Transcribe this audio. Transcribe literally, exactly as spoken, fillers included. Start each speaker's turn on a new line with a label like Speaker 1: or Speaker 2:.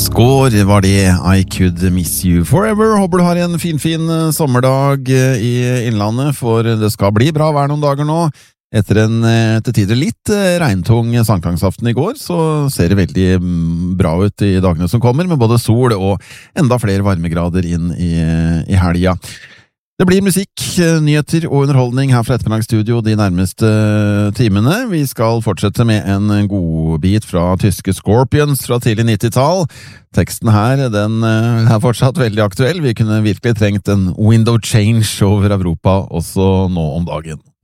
Speaker 1: Score var det I Could Miss You Forever. Håper du har en fin, fin sommerdag i innlandet, for det skal bli bra vær noen dager nå. Etter en til tider litt regntung sankthansaften i går, så ser det veldig bra ut i dagene som kommer, med både sol og enda flere varmegrader inn i, i helga. Det blir musikk, nyheter og underholdning her fra Ettermiddagsstudio de nærmeste timene. Vi skal fortsette med en godbit fra tyske Scorpions fra tidlig nittitall. Teksten her, den er fortsatt veldig aktuell. Vi kunne virkelig trengt en window change over Europa også nå om dagen.